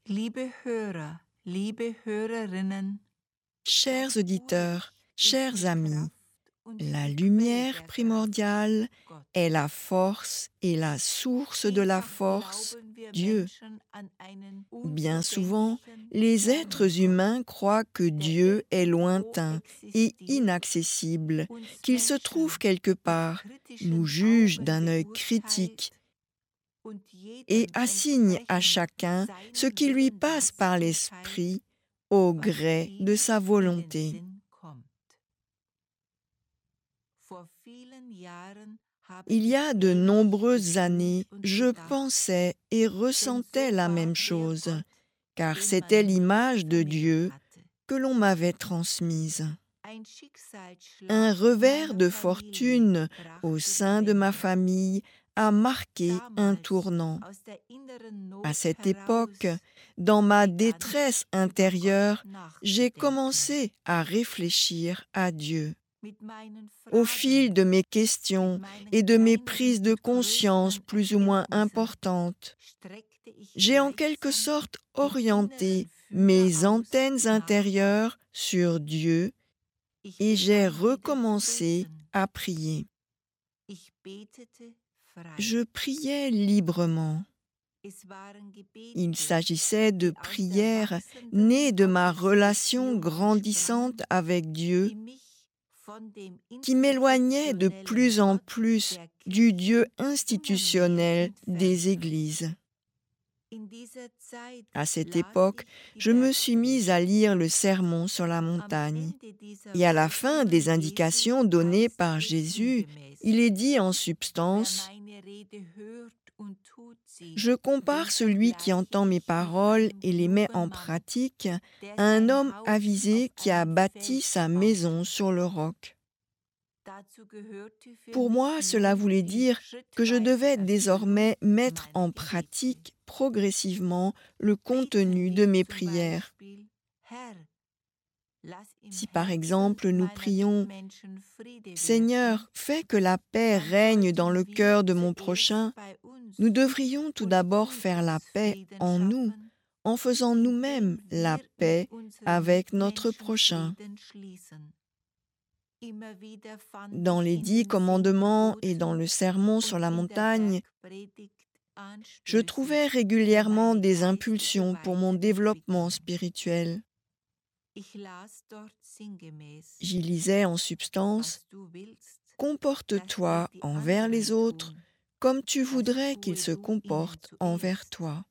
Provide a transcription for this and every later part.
Liebe Hörer, liebe Hörerinnen, Chers auditeurs, chers amis, la die lumière Quelle der primordiale Kraft Gott. est la force et la source de la Vielfach force, glauben wir Dieu. Menschen an einen Bien souvent, unzugänglichen, les fernen êtres Gott, humains croient que der Dieu est irgendwo lointain et existiert, inaccessible, uns qu'il se trouve Menschen quelque mit part, nous kritischen juge Augen d'un œil beurteilt critique und et jedem assigne à entsprechend chacun ce seinem qui lui Willen passe das par zuteilt, l'esprit au was gré de ihm sa in den volonté. Sinn kommt. Vor vielen Jahren habe Il y ich a de ähnlich nombreuses gefühlt années, und je gedacht, pensais et denn ressentais so la war même der chose, Gott, car den c'était man mir l'image de vermittelt Dieu hatte. que l'on m'avait transmise. Ein Schicksalsschlag Un in revers meiner de Familie fortune au brachte die sein de ma Wende. famille a marqué un Damals, tournant. aus der inneren À Not cette heraus, époque, dans ma begann détresse ich über intérieure, Gott j'ai nachzudenken. commencé à réfléchir à Dieu. Mit meinen Au Fragen, fil de mes mit questions meinen et de mes kleineren prises de und conscience größeren plus ou moins Erkenntnissen importantes, streckte ich j'ai en quelque gleichsam sorte den orienté inneren Führer mes aus antennes nach intérieures Gott. sur Dieu Ich et j'ai begann wieder zu recommencé beten. à prier. Ich betete frei. Je priais librement. Es waren Il Gebete, s'agissait de die aus der prières wachsenden nées de ma relation Gottesbeziehung grandissante entsprangen, avec Dieu, die mich von dem qui m'éloignait de institutionnellen plus en Gott plus der du Dieu Kirchen immer mehr institutionnel entfernt des war. églises. In dieser Zeit À cette las époque, ich die je me suis mise à Bergpredigt. lire le Sermon sur la Am montagne. Ende dieser Et à la Worte fin des indications données heißt par es Jésus, sinngemäß: il est dit en Wer substance: meine Rede hört und tut sie, Je compare den celui qui vergleiche entend mes ich mit paroles einem et les met klugen en Mann, pratique der à un sein homme Haus avisé auf qui a einem bâti Fels sa maison baute. sur le roc. Dazu gehörte für Pour mich moi, cela nun voulait die dire que je schrittweise devais Erfüllung désormais mettre meiner en Gebete. pratique progressivement le Beten contenu de wir mes zum prières. Beispiel: Herr, lass im Si par Herzen exemple nous meiner prions: Mitmenschen Friede wirken, Seigneur, fais que la paix dann règne dans le sollten cœur wir de mon zuerst prochain, bei uns nous devrions tout und d'abord in faire la uns paix Frieden en nous, schaffen, en faisant nous-mêmes indem la wir mit paix unseren avec notre Mitmenschen prochain. Frieden schließen. Immer wieder fand Dans ich les in 10 den 10 commandements et dans Geboten le sermon sur und la in der montagne, Bergpredigt je Anstöße trouvais für régulièrement meine des geistige impulsions pour mon développement Weiterentwicklung. spirituel. Ich las dort sinngemäß: J'y lisais en substance: Was du willst, dass dir Comporte-toi die envers les anderen autres tun, comme tu das voudrais qu'ils tue se du ihnen comportent envers zuerst. toi.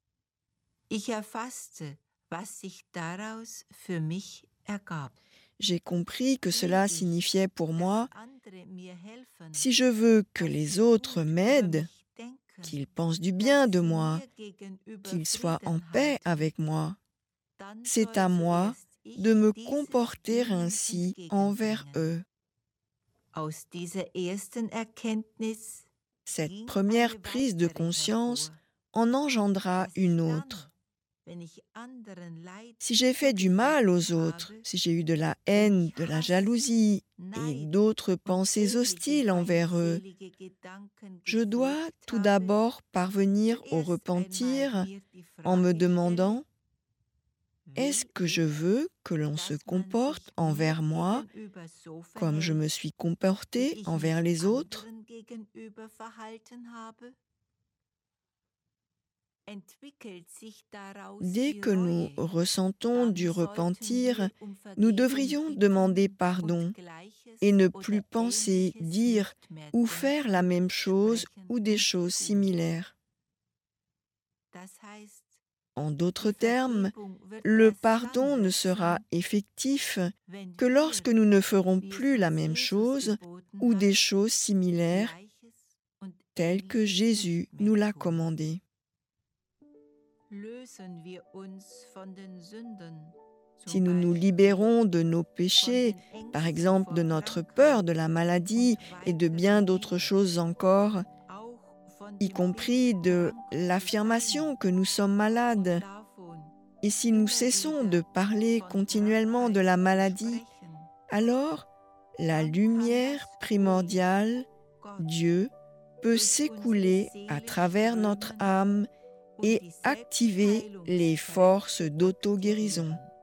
Ich erfasste, was sich daraus für mich ergab. J'ai compris que cela Will ich, signifiait pour dass moi: andere mir helfen, si je veux que dass les sie autres gut über m'aident, mich denken, qu'ils pensent du dass bien de sie moi, mir gegenüber qu'ils soient en Frieden paix halten, avec moi, dann c'est soll à moi zuerst ich de me dieses comporter ihnen ainsi envers entgegenbringen. eux. Aus dieser ersten Erkenntnis Cette ging première eine prise de weitere conscience hervor, en engendra dass ich une dann, autre. wenn ich anderen Leid Si j'ai fait du mal aux zugefügt autres, habe, si j'ai eu de la wenn haine, ich de la Hass, jalousie et Neid d'autres und pensées ähnliche hostiles envers eux, feindselige Gedanken je dois gepflegt tout habe, d'abord parvenir au zuerst einmal repentir mir die en me Frage stelle: demandant: est-ce will que je ich, veux que l'on se dass man comporte sich mir envers moi gegenüber so comme je verhält, me suis wie comporté ich envers mich les autres? anderen gegenüber verhalten habe? Entwickelt sich daraus Dès die que nous Reue, ressentons dann du sollten repentir, wir nous Vergebung devrions demander bitten pardon und Gleiches et ne oder plus penser, Ähnliches dire nicht mehr ou faire la denken, même chose sprechen ou des und choses tun. similaires. Das heißt, En die d'autres termes, Vergebung wird le erst pardon dann ne sera wirksam, effectif wenn que wir, lorsque nous ne ferons wie es plus la uns même Jesus chose geboten ou hat, des choses similaires Gleiches und telles que Ähnliches Jésus nicht mehr nous l'a tun. commandé. Lösen wir uns von den Sünden, Si zum nous nous Beispiel libérons de nos von péchés, den par Ängsten exemple de vor notre Krankheit peur de la maladie und et de weiteren bien d'autres Dingen, choses encore, auch von y dem compris Bild, de krank zu l'affirmation sein, que nous sommes und malades, davon, et si nous immer cessons wieder de parler von continuellement de Krankheit la zu maladie, sprechen, alors la dann kann lumière das primordiale, Gott Dieu, peut durch unsere s'écouler à Seele travers notre strömen âme et activer les forces d'auto-guérison.